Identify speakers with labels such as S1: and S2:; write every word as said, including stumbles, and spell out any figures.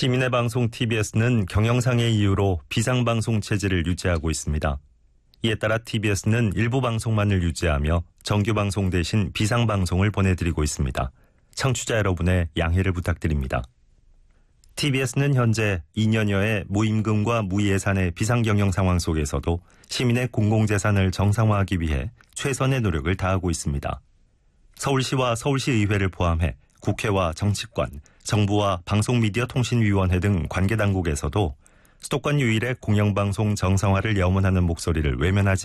S1: 시민의 방송 티비에스는 경영상의 이유로 비상방송 체제를 유지하고 있습니다. 이에 따라 티비에스는 일부 방송만을 유지하며 정규방송 대신 비상방송을 보내드리고 있습니다. 청취자 여러분의 양해를 부탁드립니다. 티비에스는 현재 이 년여의 무임금과 무예산의 비상경영 상황 속에서도 시민의 공공재산을 정상화하기 위해 최선의 노력을 다하고 있습니다. 서울시와 서울시의회를 포함해 국회와 정치권, 정부와 방송미디어통신위원회 등 관계당국에서도 수도권 유일의 공영방송 정상화를 염원하는 목소리를 외면하지